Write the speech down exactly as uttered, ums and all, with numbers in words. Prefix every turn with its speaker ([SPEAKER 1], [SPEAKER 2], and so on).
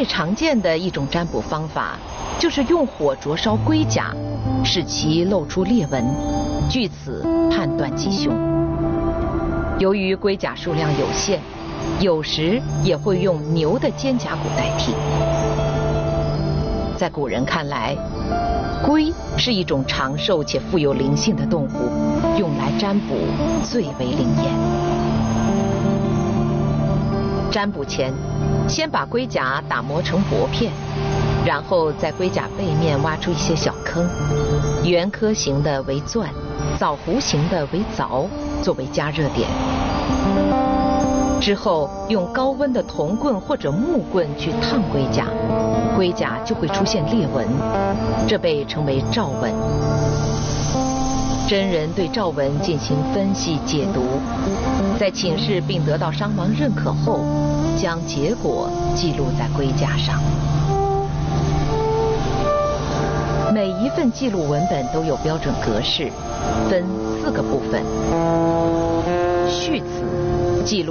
[SPEAKER 1] 最常见的一种占卜方法，就是用火灼烧龟甲，使其露出裂纹，据此判断吉凶。由于龟甲数量有限，有时也会用牛的肩胛骨代替。在古人看来，龟是一种长寿且富有灵性的动物，用来占卜最为灵验。占卜前，先把龟甲打磨成薄片，然后在龟甲背面挖出一些小坑，圆颗形的为钻，枣弧形的为凿，作为加热点。之后用高温的铜棍或者木棍去烫龟甲，龟甲就会出现裂纹，这被称为兆纹。真人对兆纹进行分析解读，在请示并得到伤亡认可后，将结果记录在龟甲上。每一份记录文本都有标准格式，分四个部分：序词，记录